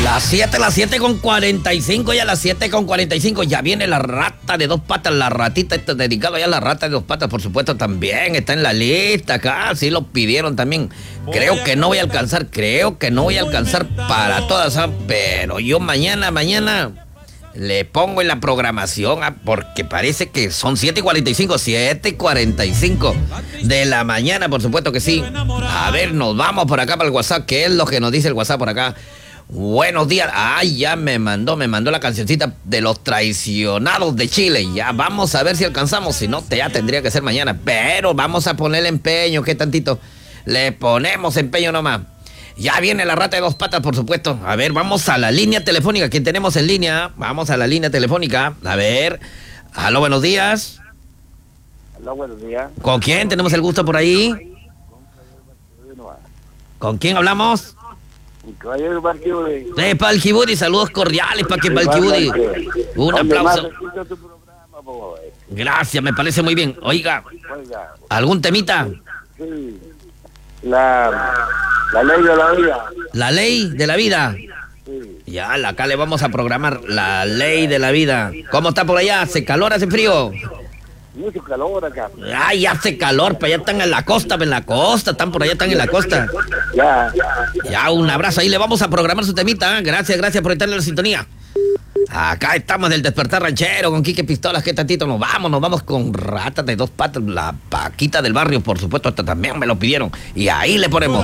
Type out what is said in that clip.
Las 7 con 45, ya las 7 con 45. Ya viene la rata de dos patas, la ratita, esto es dedicado ya a la rata de dos patas, por supuesto, también está en la lista acá, sí lo pidieron también. Creo que no voy a alcanzar para todas, pero yo mañana le pongo en la programación, porque parece que son 7:45 de la mañana, por supuesto que sí. A ver, nos vamos por acá para el WhatsApp. ¿Qué es lo que nos dice el WhatsApp por acá? Buenos días. Ya me mandó la cancioncita de los traicionados de Chile. Ya vamos a ver si alcanzamos. Si no, ya tendría que ser mañana. Pero vamos a ponerle empeño. ¿Qué tantito? Le ponemos empeño nomás. Ya viene la rata de dos patas, por supuesto. A ver, vamos a la línea telefónica. ¿Quién tenemos en línea? Vamos a la línea telefónica. A ver. Aló, buenos días. Aló, buenos días. ¿Con quién tenemos el gusto por ahí? ¿Con quién hablamos? Caballero Balquibudi. Balquibudi, saludos cordiales para que Balquibudi. Un aplauso. Gracias, me parece muy bien. Oiga, ¿algún temita? Sí. La ley de la vida. ¿La ley de la vida? Sí. Ya, acá le vamos a programar la ley de la vida. ¿Cómo está por allá? ¿Hace calor, hace frío? Mucho calor acá. Ay, hace calor, pero allá están en la costa, están por allá, están en la costa. Ya, un abrazo, ahí le vamos a programar su temita. Gracias por estar en la sintonía. Acá estamos del Despertar Ranchero con Quique Pistolas. ¿Qué tantito? Nos vamos con ratas de dos patas. La Paquita del barrio, por supuesto, hasta también me lo pidieron. Y ahí le ponemos.